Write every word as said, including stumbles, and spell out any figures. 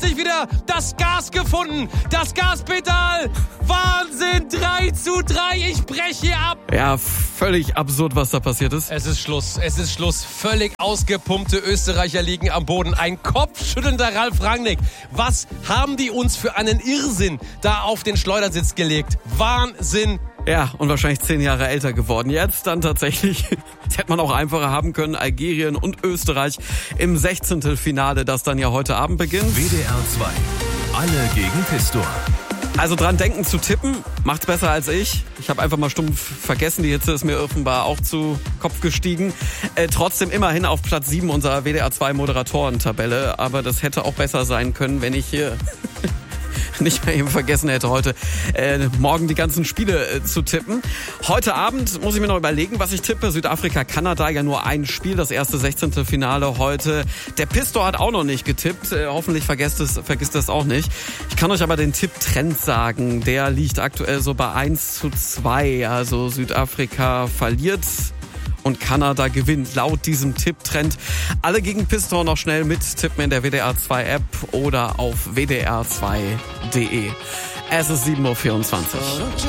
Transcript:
sich wieder das Gas gefunden. Das Gaspedal. Wahnsinn, drei zu drei. Ich breche hier ab. Ja, völlig absurd, was da passiert ist. Es ist Schluss, es ist Schluss. Völlig ausgepumpte Österreicher liegen am Boden. Ein kopfschüttelnder Ralf Rangnick. Was haben die uns für einen Irrsinn da auf den Schleudersitz gelegt? Wahnsinn. Ja, und wahrscheinlich zehn Jahre älter geworden. Jetzt dann tatsächlich, das hätte man auch einfacher haben können, Algerien und Österreich im Sechzehntelfinale, das dann ja heute Abend beginnt. W D R zwei. Alle gegen Pistor. Also dran denken zu tippen, macht's besser als ich. Ich habe einfach mal stumpf vergessen, die Hitze ist mir offenbar auch zu Kopf gestiegen. Äh, trotzdem immerhin auf Platz sieben unserer W D R zwei Moderatorentabelle. Aber das hätte auch besser sein können, wenn ich hier nicht mehr eben vergessen hätte, heute äh, morgen die ganzen Spiele äh, zu tippen. Heute Abend muss ich mir noch überlegen, was ich tippe. Südafrika, Kanada, ja nur ein Spiel, das erste Sechzehntelfinale heute. Der Pistor hat auch noch nicht getippt. Äh, hoffentlich vergesst es, vergisst es auch nicht. Ich kann euch aber den Tipptrend sagen. Der liegt aktuell so bei eins zu zwei. Also Südafrika verliert und Kanada gewinnt laut diesem Tipptrend. Alle gegen Pistor noch schnell mit tippen in der W D R zwei App oder auf w d r zwei punkt d e. Es ist sieben Uhr vierundzwanzig.